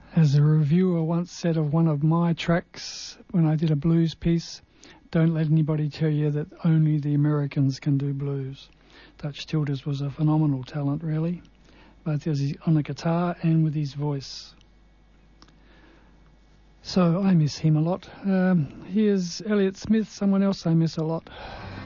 As a reviewer once said of one of my tracks when I did a blues piece, don't let anybody tell you that only the Americans can do blues. Dutch Tildes was a phenomenal talent, really, both on the guitar and with his voice. So I miss him a lot. Here's Elliott Smith, someone else I miss a lot.